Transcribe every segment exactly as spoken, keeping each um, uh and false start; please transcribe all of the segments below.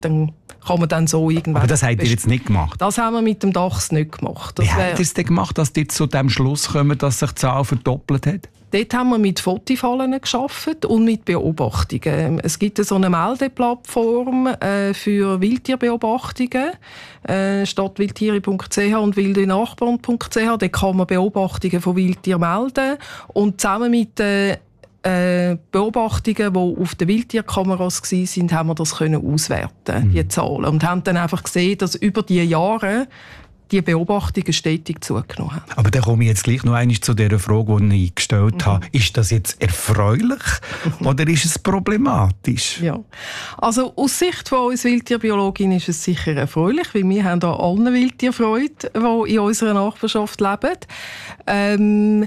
dann kann man dann so irgendwann... Aber das habt ihr jetzt nicht gemacht? Das haben wir mit dem Dachs nicht gemacht. Das Wie habt ihr es denn gemacht, dass ihr zu dem Schluss kommt, dass sich die Zahl verdoppelt hat? Dort haben wir mit Fotifallen gearbeitet und mit Beobachtungen. Es gibt so eine Meldeplattform äh, für Wildtierbeobachtungen, äh, stadtwildtiere punkt c h und wildenachbarn punkt c h. Da kann man Beobachtungen von Wildtieren melden und zusammen mit den äh, Beobachtungen, die auf den Wildtierkameras waren, haben wir das können auswerten, mhm. die Zahlen. Und haben dann einfach gesehen, dass über die Jahre die Beobachtungen stetig zugenommen haben. Aber dann komme ich jetzt gleich noch einmal zu der Frage, die ich gestellt mhm. habe. Ist das jetzt erfreulich oder ist es problematisch? Ja, also aus Sicht von uns Wildtierbiologin ist es sicher erfreulich, weil wir haben da allen Wildtierfreude, die in unserer Nachbarschaft leben. Ähm,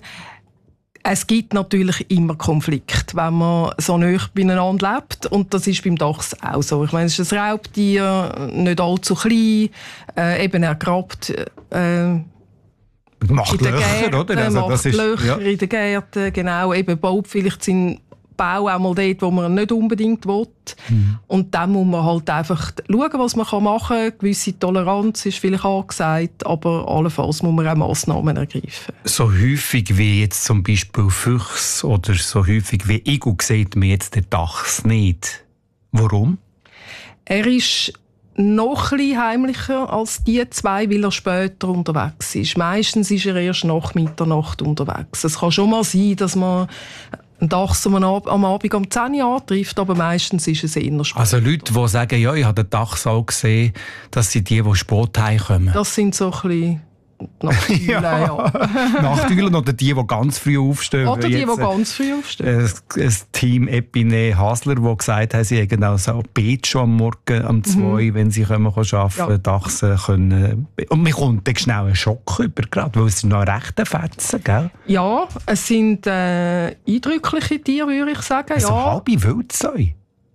Es gibt natürlich immer Konflikte, wenn man so nah beieinander lebt. Und das ist beim Dachs auch so. Ich meine, es ist ein Raubtier, nicht allzu klein, äh, eben er grabt äh, macht in den Löcher, Gärten, oder? Also, macht das ist, Löcher ja. in den Gärten, genau. Eben baut vielleicht seinen Bau auch mal dort, wo man nicht unbedingt will. Mhm. Und dann muss man halt einfach schauen, was man machen kann. Eine gewisse Toleranz ist vielleicht angesagt, aber allenfalls muss man auch Massnahmen ergreifen. So häufig wie jetzt zum Beispiel Füchse oder so häufig wie Igel sieht man jetzt den Dachs nicht. Warum? Er ist noch ein bisschen heimlicher als die zwei, weil er später unterwegs ist. Meistens ist er erst nach Mitternacht unterwegs. Es kann schon mal sein, dass man einen Dachs am Abend um zehn Uhr antrifft, aber meistens ist es eher spät. Also Leute, die sagen, ja, ich habe den Dachs auch gesehen, das sind die, die spät heimkommen. Das sind so ein bisschen Nachteulen, ja. ja. Nachteulen oder die, die ganz früh aufstehen. Oder die, Jetzt, die ganz früh aufstehen. Ein, ein Team Epine Hasler, das gesagt hat, sie haben auch so Bett schon am Morgen um zwei, mhm. wenn sie kommen, arbeiten ja. Dachsen können. Und man kommt dann schnell einen Schock über, gerade, weil es sind noch rechte Fetzen, gell? Ja, es sind äh, eindrückliche Tiere, würde ich sagen. Also ja. halbe Wildsäue.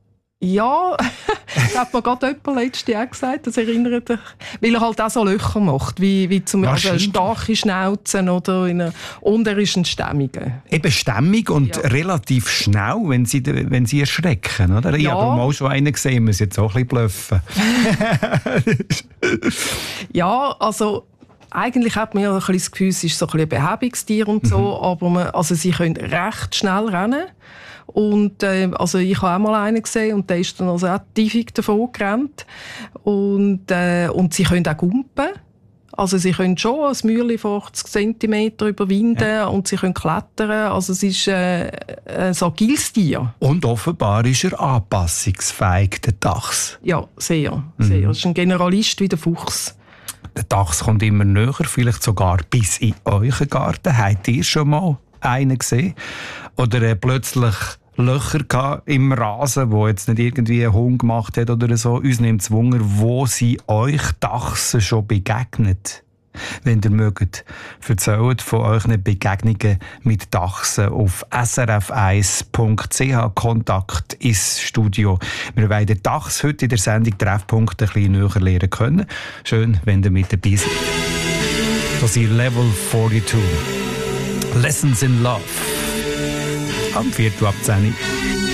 Ja, das hat mir gerade jemand letztes Jahr gesagt, das erinnert dich, weil er halt auch so Löcher macht, wie, wie zum Beispiel also starke Schnauzen oder in einer, und er ist ein Stämmiger. Eben stämmig und ja. relativ schnell, wenn sie, wenn sie erschrecken, oder? Ich ja. habe mal schon einen gesehen, muss jetzt auch ein bisschen bluffen. Ja, also eigentlich hat man ja ein bisschen das Gefühl, es ist so ein bisschen ein Behäbigstier und so, mhm. aber man, also sie können recht schnell rennen. Und, äh, also ich habe auch mal einen gesehen und der ist dann also auch tiefig davon gerannt. Und, äh, und sie können auch gumpen. Also sie können schon ein Mäuerchen fünfzig Zentimeter überwinden ja. und sie können klettern. Also es ist äh, ein agiles Tier. Und offenbar ist er anpassungsfähig, der Dachs. Ja, sehr. sehr. Mhm. Er ist ein Generalist wie der Fuchs. Der Dachs kommt immer näher, vielleicht sogar bis in euren Garten. Habt ihr schon mal einen gesehen? Oder äh, plötzlich Löcher im Rasen, wo jetzt nicht irgendwie ein Hund gemacht hat oder so. Uns nimmt es Wunder, wo sie euch Dachsen schon begegnet. Wenn ihr mögt, erzählt von euren Begegnungen mit Dachsen auf s r f eins punkt c h. Kontakt ins Studio. Wir wollen den Dachs heute in der Sendung Treffpunkt ein bisschen näher lernen können. Schön, wenn ihr mit dabei seid. Das ist Level zweiundvierzig. Lessons in Love. Am Viertel ab zehn Uhr.